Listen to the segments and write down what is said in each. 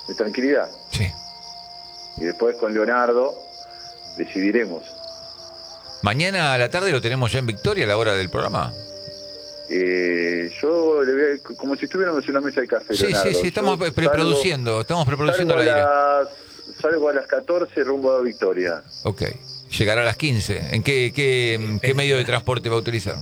de tranquilidad. Sí. Y después con Leonardo decidiremos. Mañana a la tarde lo tenemos ya en Victoria a la hora del programa. Yo le voy como si estuviéramos en una mesa de café, Sí, Leonardo. sí, estamos preproduciendo al aire. Salgo a las 14 rumbo a Victoria. Ok. Llegará a las 15. ¿En qué medio de transporte va a utilizar?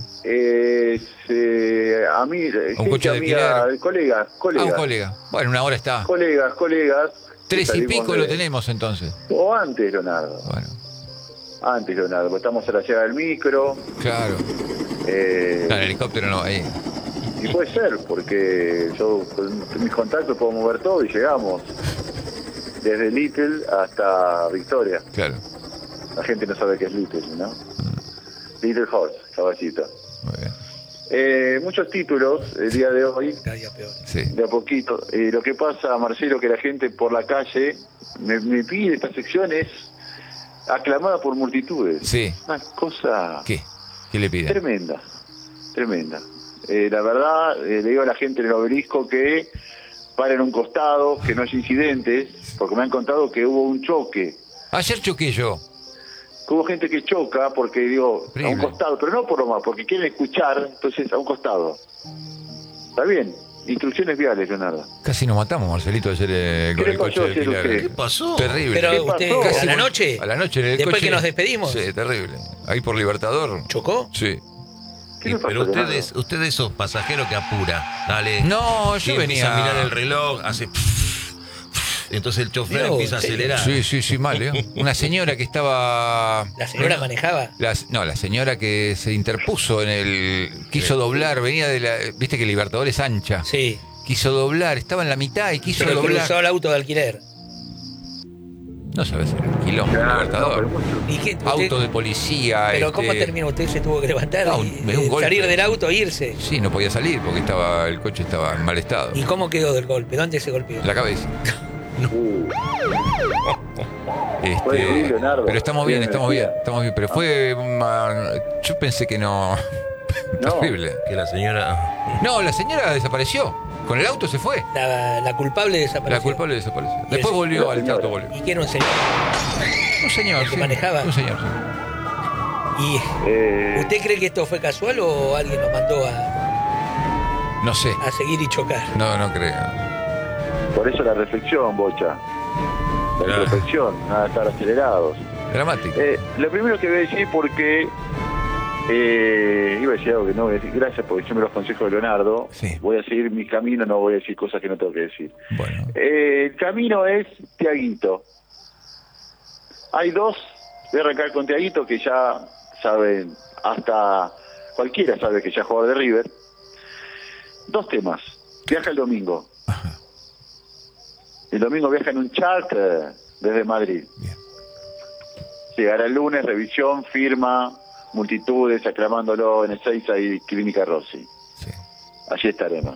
A mí, ¿Un coche de alquiler? Colegas. Un colega. Bueno, una hora está. Colegas. 3:00 lo tenemos entonces. O antes, Leonardo. Bueno. Antes, Leonardo, porque estamos a la llegada del micro. Claro. No, el helicóptero no, ahí. Y puede ser, porque yo con mis contactos puedo mover todo y llegamos. Desde Little hasta Victoria. Claro. La gente no sabe qué es Little, ¿no? Little Horse, caballito. Muy bien. Muchos títulos el día de hoy. Cada día peor. Sí. De a poquito. Lo que pasa, Marcelo, que la gente por la calle me pide estas secciones aclamada por multitudes. Sí. Una cosa ¿Qué? ¿Qué le piden? tremenda. La verdad, le digo a la gente en el Obelisco que paren un costado, que no haya incidentes, porque me han contado que hubo un choque. Ayer choqué yo. Que hubo gente que choca porque, digo, a un costado, pero no por lo más, porque quieren escuchar, entonces a un costado. Está bien. Instrucciones viales, Leonardo. Casi nos matamos, Marcelito, ayer con el coche de alquiler. ¿Qué pasó? Terrible. Pero usted, pasó? ¿a la noche? A la noche en el Después coche. que nos despedimos. Sí, terrible. Ahí por Libertador. ¿Chocó? Sí. ¿Qué le pasó, Pero Leonardo? usted es esos pasajeros que apura. Dale. No, Y yo venía empieza a mirar el reloj, hace... Entonces el chofer Dios, empieza a ¿en serio? acelerar. Sí, mal, ¿eh? Una señora que estaba... ¿La señora manejaba? La señora que se interpuso en el... Quiso doblar, venía de la... Viste que Libertador es ancha. Sí. Quiso doblar, estaba en la mitad y quiso Pero doblar. cruzó el auto de alquiler. No sabes el quilombo Claro, Libertador. no, pero mucho. ¿Y qué, usted- Auto de policía. Pero ¿cómo terminó? ¿Usted se tuvo que levantar No, y me dio un golpe. salir del auto e irse? Sí, no podía salir porque el coche estaba en mal estado. ¿Y cómo quedó del golpe? ¿Dónde se golpeó? La cabeza. Fue bien, Leonardo. Pero estamos bien. Bien, Pero fue... yo pensé que no... No. Terrible. Que la señora... No, la señora desapareció. Con el auto se fue. La culpable desapareció. La culpable desapareció. Y Después el- volvió la al señora. trato, volvió. ¿Y quién era un señor? Un señor, ¿El que sí. manejaba? Un señor, sí. ¿Y usted cree que esto fue casual o alguien nos mandó a No sé. seguir y chocar? No creo. Por eso la reflexión, Bocha. La reflexión, nada de estar acelerados. Dramático. Lo primero que voy a decir, porque iba a decir algo que no voy a decir, gracias por decirme los consejos de Leonardo. Sí. Voy a seguir mi camino, no voy a decir cosas que no tengo que decir. Bueno. El camino es Tiaguito. Hay dos, voy a arrancar con Tiaguito, que ya saben, hasta cualquiera sabe que ya es jugador de River. Dos temas. Viaja el domingo. Ajá. El domingo viaja en un charter desde Madrid. Bien. Llegará el lunes, revisión, firma, multitudes aclamándolo en Ezeiza y Clínica Rossi. Sí. Allí estaremos.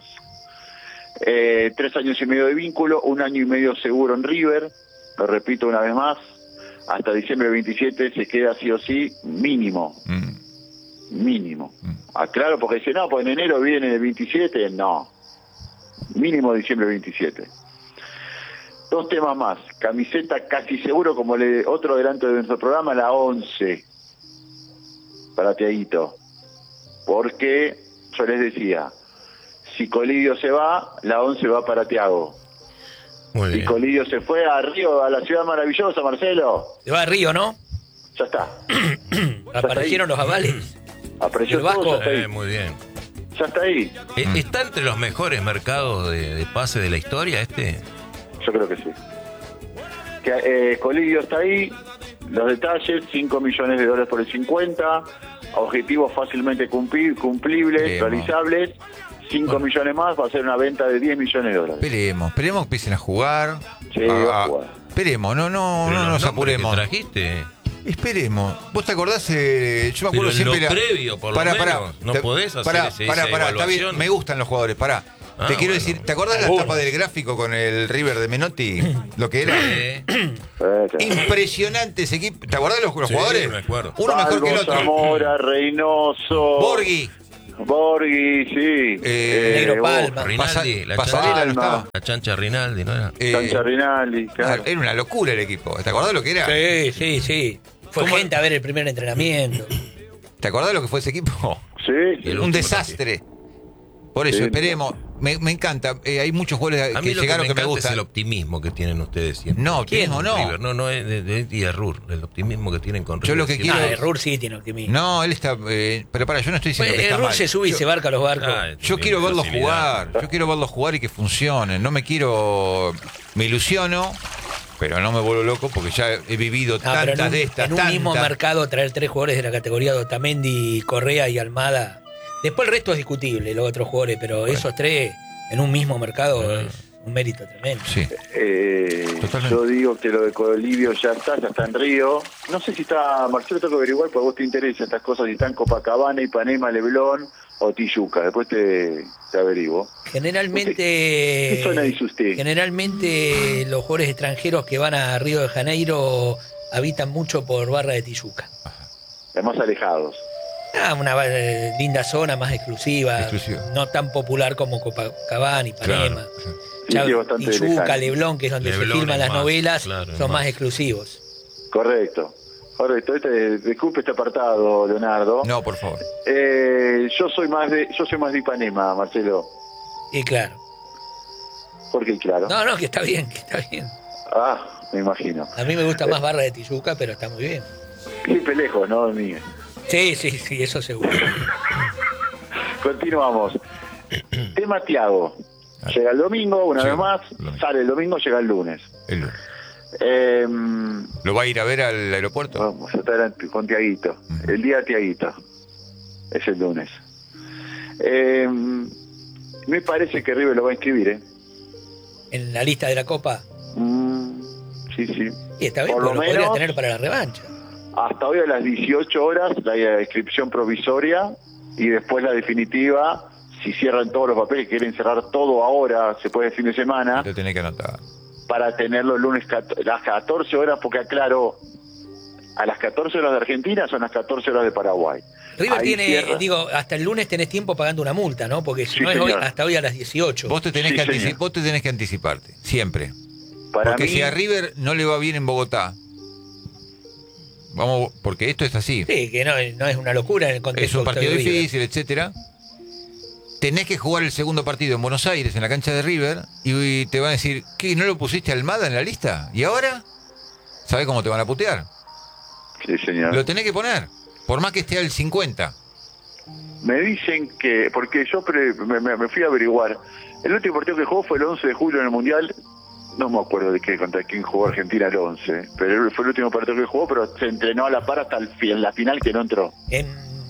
3 años y medio de vínculo, 1 año y medio seguro en River. Lo repito una vez más, hasta diciembre 27 se queda sí o sí mínimo. Mínimo. Aclaro, porque dice, no, pues en enero viene el 27, no. Mínimo diciembre 27. 2 temas más. Camiseta casi seguro, como otro adelanto de nuestro programa, la 11. Para Tiaguito. Porque yo les decía, si Colidio se va, la 11 va para Tiago. Muy Si bien. Colidio se fue a Río, a la ciudad maravillosa, Marcelo, Se va a Río, ¿no? ya está. Aparecieron los avales. Apreció El Vasco. todo, ya está ahí. Muy bien. Ya está ahí. ¿Está entre los mejores mercados de pase de la historia este? Yo creo que sí. Colidio está ahí. Los detalles, $5 millones por el 50. Objetivos fácilmente cumplibles, Bien, realizables. 5 millones más, va a ser una venta de $10 millones. Esperemos que empiecen a jugar. Sí, va a jugar. Esperemos, no Pero nos los nombres apuremos. que trajiste. Esperemos. ¿Vos te acordás? Yo me Pero acuerdo en siempre lo previo, por lo menos, no podés hacer esa está bien, evaluación. me gustan los jugadores, pará. Ah, Te quiero bueno. decir, ¿te acordás la tapa del gráfico con el River de Menotti? Lo que era. Impresionante ese equipo. ¿Te acordás de los Sí, jugadores? me acuerdo. Uno mejor que el Salvo, otro. Zamora, Reynoso. Borghi. Borghi, sí. Negro Palma. Rinaldi, la Pasarela no Palma. estaba. La chancha Rinaldi, ¿no era? Sancha Rinaldi, claro. Era una locura el equipo. ¿Te acordás de lo que era? Sí. Fue ¿Cómo? gente a ver el primer entrenamiento. ¿Te acordás de lo que fue ese equipo? Sí, El Un último desastre. Por eso, Sí. esperemos. Me encanta. Hay muchos jugadores A mí que lo que llegaron me que me encanta es gustan. el optimismo que tienen ustedes siempre. No, optimismo no. River, no, es de Errur, el optimismo que tienen con River. Yo lo que siempre. quiero- Errur sí tiene optimismo. No, él está. Pero para, yo no estoy diciendo que está Errur mal. se sube y se barca a los barcos. Yo quiero verlo jugar. Yo quiero verlo jugar y que funcione. No me quiero. Me ilusiono, pero no me vuelvo loco porque ya he vivido Ah, pero tantas de estas. en un mismo tantas. mercado traer 3 jugadores de la categoría de Otamendi, Correa y Almada. Después el resto es discutible, los otros jugadores, pero esos 3 en un mismo mercado es un mérito tremendo. Sí. Totalmente. Yo digo que lo de Codolivio ya está en Río. No sé si está, Marcelo, tengo que averiguar porque a vos te interesan estas cosas, si está en Copacabana, Ipanema, Leblon o Tijuca. Después te averiguo. Generalmente, ¿Qué zona dice usted? generalmente los jugadores extranjeros que van a Río de Janeiro habitan mucho por Barra de Tijuca. Los más alejados. Una linda zona, más exclusiva, Exclusiva. no tan popular como Copacabana, Ipanema. Sí, bastante Tijuca, lejano. Leblon, que es donde Leblon se filman es las más, novelas, claro, es son más más. exclusivos. Correcto. Disculpe este apartado, Leonardo. No, por favor. Yo soy más de Ipanema, Marcelo. Y claro. Porque claro. No, que está bien, Ah, me imagino. A mí me gusta más Barra de Tijuca, pero está muy bien. Siempre lejos, ¿no? Mío. Sí, eso seguro. Continuamos. Tema Tiago. Llega el domingo, una Sí, vez más. lunes. Sale el domingo, llega el lunes. El lunes. Eh, ¿Lo va a ir a ver al aeropuerto? Vamos a estar con Tiaguito. El día de Tiaguito. Es el lunes. Me parece que River lo va a inscribir, ¿eh? En la lista de la Copa. Sí. Y está bien, Por lo porque lo podría menos- tener para la revancha. Hasta hoy a las 18 horas la inscripción provisoria y después la definitiva. Si cierran todos los papeles, quieren cerrar todo ahora, se puede el fin de semana, Lo tenés que anotar. para tenerlo el lunes las 14 horas, porque aclaro, a las 14 horas de Argentina son las 14 horas de Paraguay. River Ahí tiene, cierra. hasta el lunes tenés tiempo pagando una multa, ¿no? Porque si Sí, no es hoy, señor. hasta hoy a las 18. Vos te tenés, Sí, que señor. vos te tenés que anticiparte, siempre. Para Porque mí, si a River no le va bien en Bogotá, vamos, porque esto es así. Sí, que no es una locura en el contexto. Es un que partido está River. difícil, etcétera. Tenés que jugar el segundo partido en Buenos Aires, en la cancha de River, y te van a decir, ¿qué? ¿No lo pusiste a Almada en la lista? ¿Y ahora? ¿Sabés cómo te van a putear? sí, señor. Lo tenés que poner, por más que esté al 50. Me dicen que, porque yo me fui a averiguar, el último partido que jugó fue el 11 de julio en el Mundial, no me acuerdo de qué, contra quién jugó Argentina el 11, pero fue el último partido que jugó, pero se entrenó a la par hasta en la final que no entró. En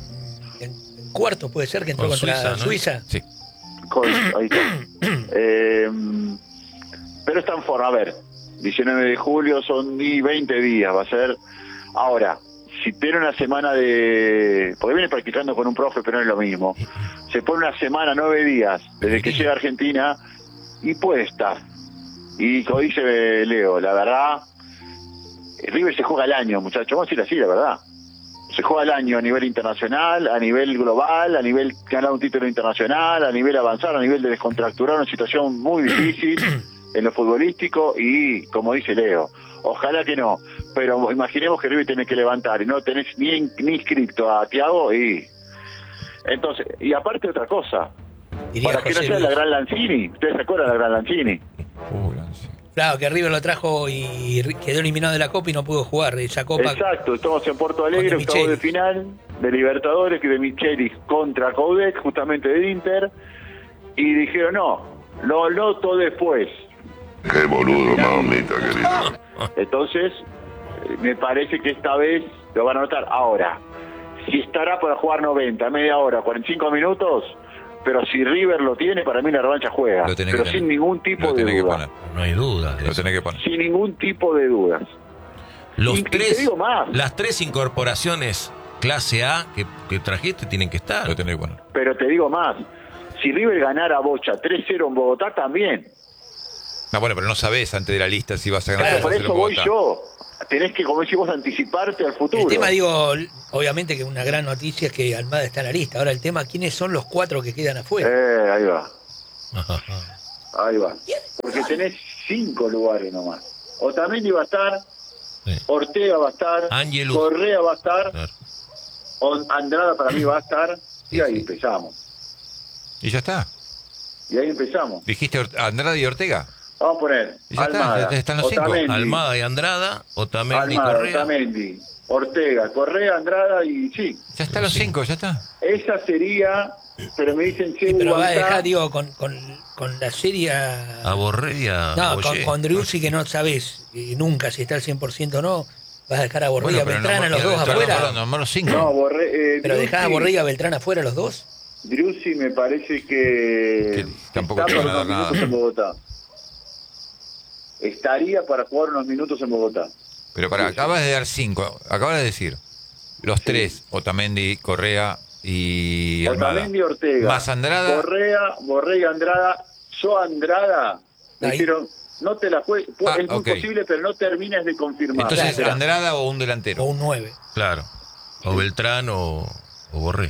cuartos puede ser que entró Con contra Suiza, ¿no? Suiza. Sí. Ahí está. Pero está en forma, a ver, 19 de julio son 20 días, va a ser. Ahora, si tiene una semana porque viene practicando con un profe, pero no es lo mismo, se pone una semana, 9 días, desde que llega a Argentina, y puede estar. Y como dice Leo, la verdad, River se juega al año, muchachos, vamos a decir así, la verdad. Se juega al año a nivel internacional, a nivel global, a nivel ganar un título internacional, a nivel avanzar, a nivel de descontracturar una situación muy difícil en lo futbolístico y, como dice Leo, ojalá que no, pero imaginemos que River tiene que levantar y no tenés ni inscripto a Thiago y... Entonces, y aparte otra cosa, Diría para que no José sea la Luis. gran Lanzini, ¿ustedes se acuerdan de la gran Lanzini? Sí. Claro, que River lo trajo y quedó eliminado de la Copa y no pudo jugar esa Copa. Exacto, estamos en Porto Alegre, Con De octavo de Michelis. final de Libertadores, que de Michelis contra Coudet, justamente de Inter, y dijeron no, lo noto después. Qué boludo, mamita querida. Entonces, me parece que esta vez lo van a notar. Ahora, si estará para jugar 90, media hora, 45 minutos, pero si River lo tiene, para mí la revancha juega, Lo tenés pero que sin tener. ningún tipo Lo de tenés que duda. poner. No hay duda de Lo eso. tenés que poner. Sin ningún tipo de dudas. Los Y te tres, digo más. las 3 incorporaciones clase A que trajiste tienen que estar. Lo tenés que poner. Pero te digo más, si River ganara a Bocha 3-0 en Bogotá también. No, bueno, pero no sabés antes de la lista si vas a Claro, ganar por 3-0 eso en voy Bogotá. yo. tenés que, como decimos, anticiparte al futuro. El tema, digo, obviamente que una gran noticia es que Almada está en la lista. Ahora el tema, ¿quiénes son los 4 que quedan afuera? Ahí va. Ahí va. Porque tenés 5 lugares nomás. Otamendi va a estar, Sí. Ortega va a estar, Ángelus. Correa va a estar, Claro. Andrada para mí va a estar, y ahí Sí. empezamos. Y ya está. Y ahí empezamos. Dijiste Andrade y Ortega. Vamos a poner Y ya está, Almada, ya están los 5. Otamendi, Almada y Andrada, Otamendi, Almada, Correa. Otamendi, Ortega, Correa, Andrada y sí. Ya están los 5, ya está. Esa sería, pero me dicen Sí, pero va a Guantá. dejar, digo, con la serie A Borré y a No, Boyé. con Driussi, que no sabes nunca si está al 100% o no. Vas a dejar a Borré y a Beltrán a los dos afuera. Nomás los 5. No, Pero dejás a Driussi- Borré y a Beltrán afuera los dos. Driussi me parece que tampoco está te van para a dar unos nada. minutos en Bogotá. Estaría para jugar unos minutos en Bogotá. Pero para, acabas de dar 5. Acabas de decir los 3, Otamendi, Correa y Almada. Otamendi, Ortega. Más Andrada. Correa, Borrega, Andrada. Yo Andrada, me Ahí. dijeron, no te la juegues, Ah, es muy ok. posible, pero no termines de confirmar. Entonces, Claro. Andrada o un O delantero. un 9. Claro. O Beltrán o Borré.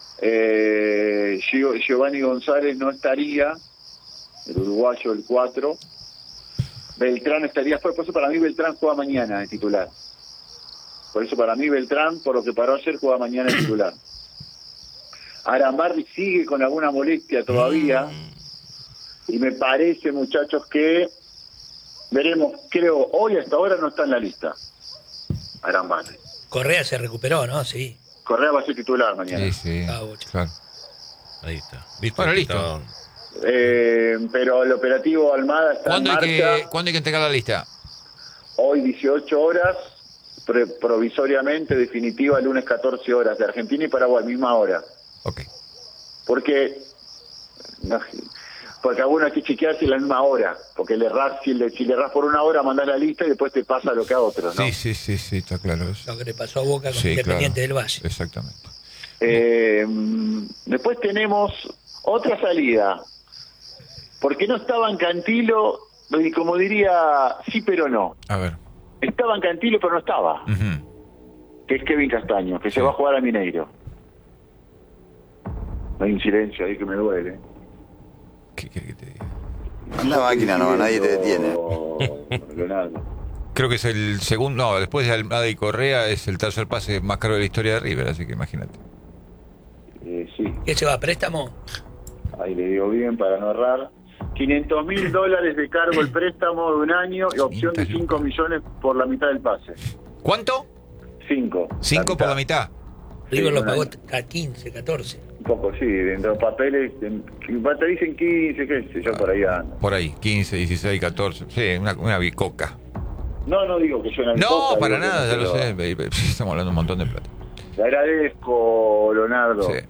Giovanni González no estaría, el uruguayo, el 4. Beltrán estaría fuera, por eso para mí Beltrán juega mañana de titular. Por eso para mí Beltrán, por lo que paró ayer, juega mañana de titular. Arambarri sigue con alguna molestia todavía. Y me parece, muchachos, que veremos, creo, hoy hasta ahora no está en la lista. Arambarri. Correa se recuperó, ¿no? Sí. Correa va a ser titular mañana. Sí, sí. Ah, bocha. Claro. Ahí está. ¿Viste? Bueno, Aquí listo. estaba- Pero el operativo Almada está en ¿Cuándo hay, marcha. ¿Cuándo hay que entregar la lista? Hoy 18 horas, provisoriamente, definitiva, lunes 14 horas, de Argentina y Paraguay, misma hora. Ok. Porque alguno hay que chequear si es la misma hora, porque le errás, si le errás por una hora, mandás la lista y después te pasa lo que a otros, ¿no? Sí, está claro eso. Lo que le pasó a Boca con Sí, Independiente claro. del Valle. Exactamente. Después tenemos otra salida, porque no estaba en Cantilo, y como diría, sí pero no. A ver. Estaba en Cantilo pero no estaba, Ujú. que es Kevin Castaño, que Sí. se va a jugar a Mineiro. Hay un silencio ahí que me duele. ¿Qué querés que te diga? La máquina no, nadie te detiene. Leonardo. Creo que es el segundo, no, después de Almada y Correa es el tercer pase más caro de la historia de River, así que imagínate. Sí, ¿Qué se va a préstamo? ahí le digo bien para no errar. $500.000 de cargo el préstamo de un año y opción de 5 millones por la mitad del pase. ¿Cuánto? 5. 5 por la mitad. River lo un pagó año. a 15, 14. Un poco, sí, dentro de papeles, te dicen 15, qué sé yo, por ahí ando. Por ahí, 15, 16, 14. Sí, una bicoca. No digo que yo no No, para digo que nada, ya no, lo pero sé. baby. Estamos hablando de un montón de plata. Te agradezco, Leonardo. Sí.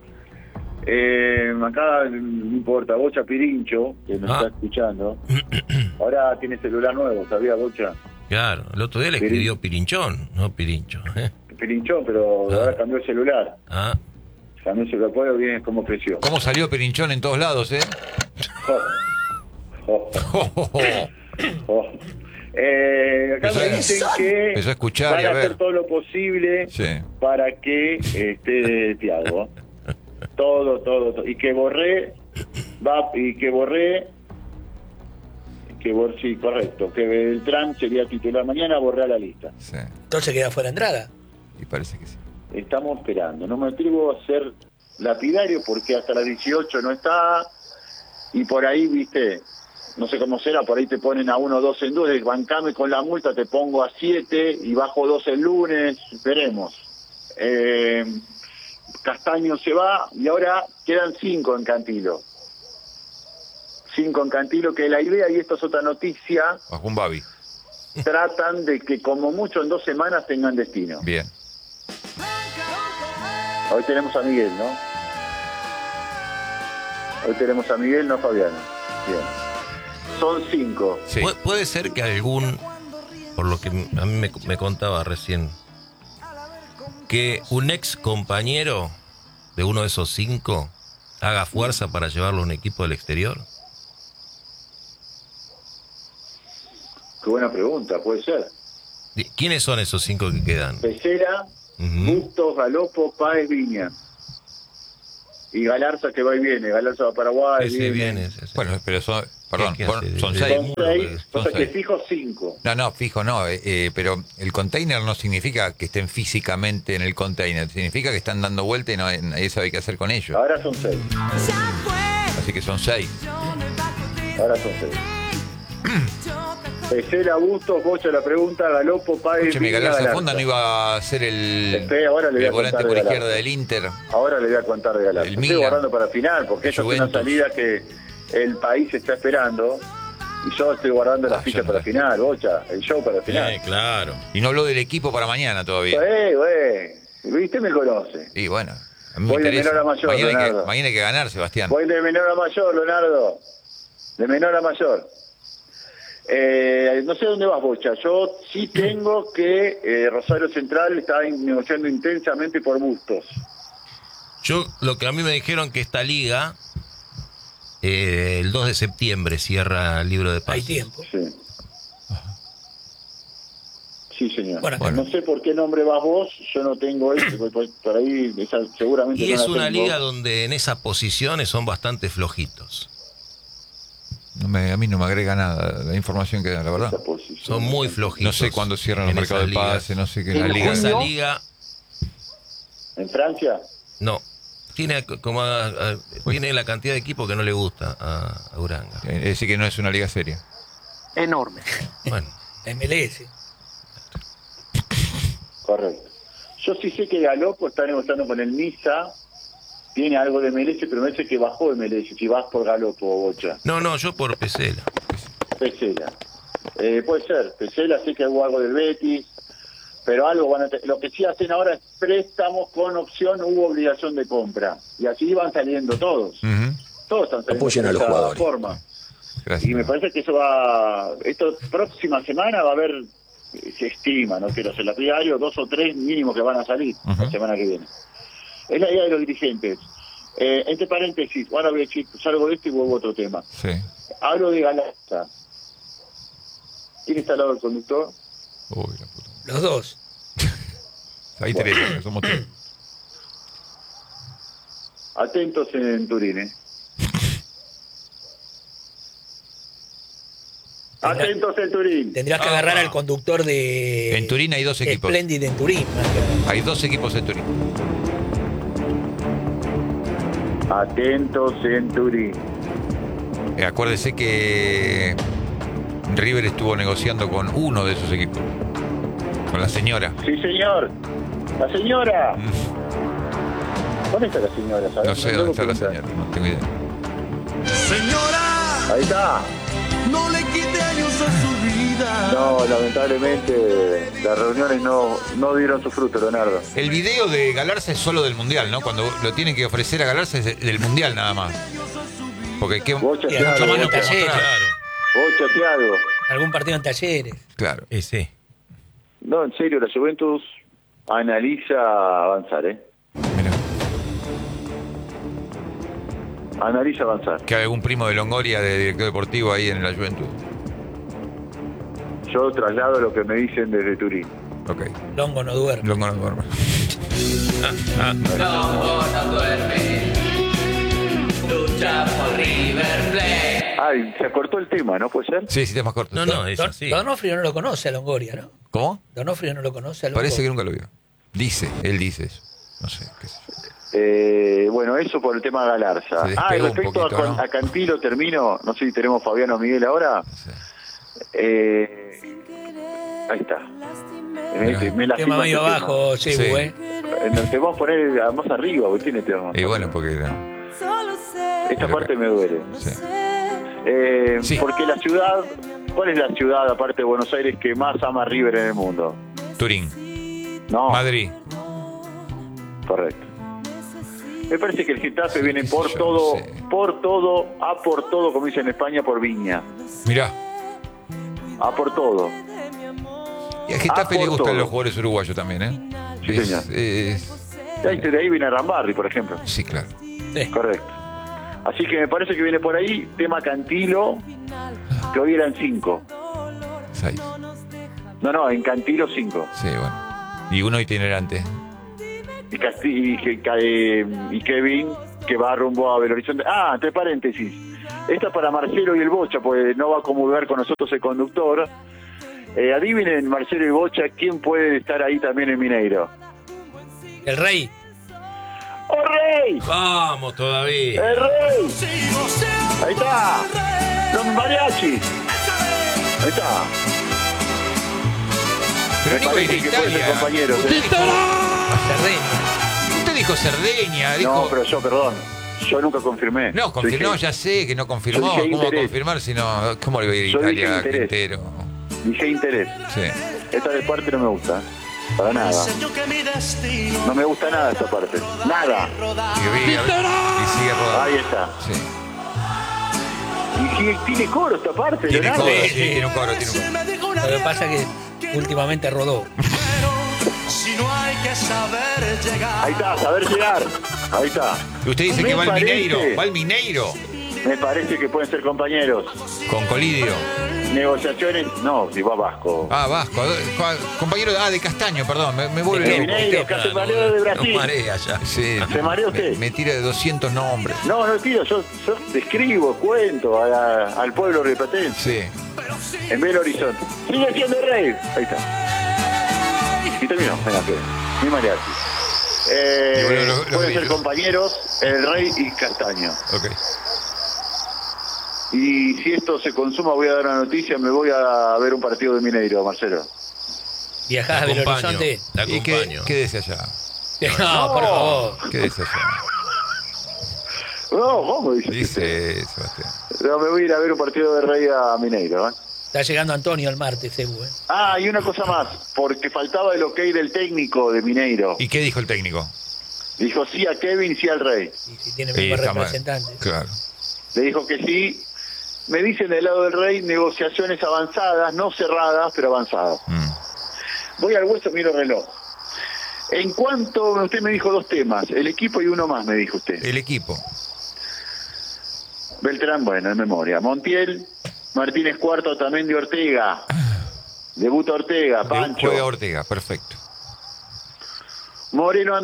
Acá, no importa, Bocha Pirincho, que nos Ah. está escuchando. Ahora tiene celular nuevo, ¿sabía, Bocha? Claro, el otro día le escribió Pirinchón, no Pirincho. Pirinchón, pero Ah. ahora cambió el celular. Ah, Cambió el celular, pues bien cómo creció. ¿Cómo salió Perinchón en todos lados, eh? Oh, oh, oh. Acá Empezó me a- dicen que empezó a escuchar van y a a hacer ver. todo lo posible Sí. para que esté Thiago. Todo. Y que Borré sí, correcto. Que Beltrán sería titular mañana, Borré a la lista. Sí. Entonces queda fuera Andrada. Y parece que sí. Estamos esperando. No me atrevo a ser lapidario porque hasta las 18 no está. Y por ahí, viste, no sé cómo será, por ahí te ponen a 1 o 2 en duda. Bancame con la multa, te pongo a 7 y bajo 2 el lunes. Veremos. Castaño se va y ahora quedan 5 en Cantilo. 5 en Cantilo, que la idea, y esto es otra noticia, Bajo un Babi. tratan de que como mucho en 2 semanas tengan destino. Bien. Hoy tenemos a Miguel, ¿no? Hoy tenemos a Miguel, no a Fabiano. Bien. Son 5. Sí. puede ser que algún, por lo que a mí me contaba recién, que un ex compañero de uno de esos 5 haga fuerza para llevarlo a un equipo del exterior. Qué buena pregunta, puede ser. ¿Quiénes son esos 5 que quedan? Pesera, Ujú. Bustos, Galopo, Páez, Viña. Y Galarza que va y viene. Galarza va a Paraguay. Ese viene. ese. Bueno, pero son, perdón, ¿Qué hace? son De- 6. Son 6, Son o sea que seis. fijo 5. No, fijo no, pero el container no significa que estén físicamente en el container, significa que están dando vuelta y nadie sabe qué hacer con ellos. Ahora son 6. Así que son 6. Ahora son 6. Pesera, Bustos, Bocha la pregunta, Galopo, Páez, Escúcheme, Viña, Galarza Galarza. Fonda no iba a ser Espera, ahora le voy a el volante contar por de izquierda Galarza. del Inter. Ahora le voy a contar de Galarza. El Estoy Milan. guardando para final, porque esa es una Juventus. salida que el país está esperando. Y yo estoy guardando las fichas yo para no. final, Bocha, el show para final. Claro. Y no habló del equipo para mañana todavía. Viste, me conoce. Y bueno, a mí me Voy de interesa. menor a mayor, mañana, Leonardo. mañana hay que ganar, Sebastián. Voy de menor a mayor, Leonardo. De menor a mayor. No sé dónde vas, Bocha. Yo sí tengo que Rosario Central está negociando intensamente por Bustos. Yo, lo que a mí me dijeron que esta liga, el 2 de septiembre cierra el libro de pases. Hay tiempo. Sí. Sí, señor. Bueno, No sé por qué nombre vas vos, yo no tengo ese, por ahí seguramente Y no es la una tengo. liga donde en esas posiciones son bastante flojitos. A mí no me agrega nada la información que da, la verdad. Esa posición. Son muy flojitos. No sé cuándo cierran los en mercados de esas ligas. pases, no sé qué. ¿En La liga. junio? Esa liga, ¿En Francia? no. Tiene como tiene la cantidad de equipo que no le gusta a Uranga. Es decir, que no es una liga seria. Enorme. Bueno, MLS. Correcto. Yo sí sé que Galopo está negociando con el Niza, tiene algo de MLS, pero me dice que bajó de MLS, si vas por Galopo, Bocha. no, yo por Pesela. Pesela. Puede ser, Pesela sé que hubo algo del Betis, pero algo van a lo que sí hacen ahora es préstamos con opción, hubo obligación de compra. Y así van saliendo todos. Ujú. Todos están saliendo Apoyen a los de esa jugadores. forma. Gracias. Y me parece que eso esto próxima semana va a haber, se estima, no quiero hacer lapidario, 2 o 3 mínimo que van a salir Ujú. la semana que viene. Es la idea de los dirigentes. Entre paréntesis, ahora voy a decir, salgo de esto y vuelvo a otro tema. Sí. Hablo de Galarza. ¿Quién está al lado del conductor? Uy, la puta. Los dos. Ahí Bueno. tenés, somos 3. Atentos en Turín, Atentos en Turín. Tendrías que agarrar al conductor de. En Turín hay 2 equipos. Splendid en Turín. más que- Hay 2 equipos en Turín. Atentos en Turín. Acuérdese que River estuvo negociando con uno de esos equipos. Con la señora. Sí, señor. La señora. ¿Dónde está la señora? ¿Sabes? No sé Me dónde está tengo la que preguntar. señora, no tengo idea. Señora, Ahí está. no le quite años a su vida. No, lamentablemente las reuniones no dieron su fruto, Leonardo. El video de Galarza es solo del Mundial, ¿no? Cuando lo tienen que ofrecer a Galarza es del Mundial nada más. Porque qué... Vos Y chateado, mucho más en vos Talleres. Claro. chateado. Algún partido en Talleres. Claro. Ese. No, en serio, la Juventus analiza avanzar, Mira. Analiza avanzar. Que hay algún primo de Longoria de director deportivo ahí en la Juventud. Yo traslado lo que me dicen desde Turín. Ok. Longo no duerme. Longo no duerme. Ay, se cortó el tema, ¿no puede ser? Sí, está más corto. No, es así. Donofrio no lo conoce a Longoria, ¿no? ¿Cómo? Donofrio no lo conoce a Longoria. Parece que nunca lo vio. Él dice eso. No sé, qué sé yo. Bueno, eso por el tema de Galarza. Se despegó Y un respecto poquito, ¿no? a Cantilo, termino. No sé si tenemos Fabiano Miguel ahora. Sí. Ahí está. Me Tema lastima medio este abajo, Sí. Cebu, ¿eh? Nos te vamos a poner más arriba, porque tiene tema. Y bueno, porque no. Esta parte me duele. Sí. Sí. Porque la ciudad, ¿cuál es la ciudad, aparte de Buenos Aires, que más ama a River en el mundo? Turín. No, Madrid. correcto. Me parece que el Getafe viene qué sé por yo, todo, no sé. por todo, como dicen en España, por Viña. Mirá. A por todo. Y a Getafe por le gustan todo. los jugadores uruguayos también, ¿eh? Sí, señor. De ahí viene Rambarri, por ejemplo. Sí, claro. Sí. Correcto. Así que me parece que viene por ahí, tema Cantilo, que hoy eran 5. 6. No, en Cantilo 5. Sí, bueno. Y uno itinerante. Y Kevin, que va rumbo a Belo Horizonte. Ah, entre paréntesis. Esta es para Marcelo y el Bocha, pues no va a comulgar con nosotros el conductor. Adivinen, Marcelo y Bocha, ¿quién puede estar ahí también en Mineiro? El Rey. ¡Oh, Rey! Vamos todavía. ¡El Rey! Ahí está. Los mariachis. Ahí está. Pero Me Nico parece es de que puede ser Italia. compañero. Cerdeña. Usted dijo Cerdeña, dijo... No, pero yo nunca confirmé. No, confirmó, Yo dije- ya sé que no confirmó. Yo dije ¿Cómo va a interés. confirmar si no? ¿Cómo le va a ir a Yo dije Italia, interés. Quintero? Dije interés. Sí. Esta de parte no me gusta. Para nada. No me gusta nada esta parte. Nada. Y sigue rodando. Ahí está. Sí. Y tiene coro esta parte. Tiene Leonardo. coro, sí, tiene un coro, tiene un coro. Lo que pasa es que últimamente rodó. Ahí está, saber llegar. Ahí está. Y usted dice Me que va al parece- Mineiro, va al Mineiro. Me parece que pueden ser compañeros. Con Colidio. Negociaciones, no, si va Vasco. Ah, Vasco. Compañero de Castaño, perdón. Me vuelve El loco. Mineiro, que hace mareo de Nos Brasil. marea ya. Sí. ¿Se mareó usted? Me tira de 200 nombres. No, no tiro, yo describo, cuento al pueblo ripatense. Sí. En Belo Horizonte. Sigue siendo Rey. Ahí está. Y terminó. Venga, que mi mariachi. Y bueno, lo pueden ser dijo. compañeros el Rey y Castaño. Ok. Y si esto se consuma, voy a dar una noticia, me voy a ver un partido de Mineiro, Marcelo. ¿Viajás a Belo Horizonte? La ¿Y acompaño. qué desea allá? No, por favor. ¿Qué desea allá? No, ¿cómo dice? Dice Sebastián. No, me voy a ir a ver un partido de Rey a Mineiro. Está llegando Antonio el martes, Ebu. Ah, y una cosa más, porque faltaba el ok del técnico de Mineiro. ¿Y qué dijo el técnico? Dijo sí a Kevin, sí al Rey. Y si tiene Sí, mismos está mal. representantes. Claro. Le dijo que sí. Me dicen del lado del Rey negociaciones avanzadas, no cerradas, pero avanzadas. Voy al hueso, miro el reloj. En cuanto, usted me dijo dos temas, el equipo y uno más, me dijo usted. El equipo. Beltrán, bueno, en memoria. Montiel, Martínez Cuarto, Tamendi Ortega. Debuta Ortega, Pancho. Juega Ortega, perfecto. Moreno